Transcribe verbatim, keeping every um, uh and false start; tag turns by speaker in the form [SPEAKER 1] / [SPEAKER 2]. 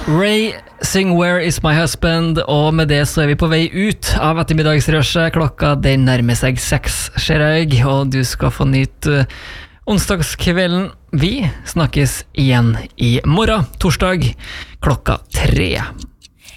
[SPEAKER 1] Ray, Sing Where Is My Husband, og med det så er vi på vei ut av ettermiddagsrushet. Klokka den nærmer seg seks, ser jeg, og du skal få nyte uh, onsdagskvelden. Vi snakkes igjen i morgen, torsdag, klokka tre.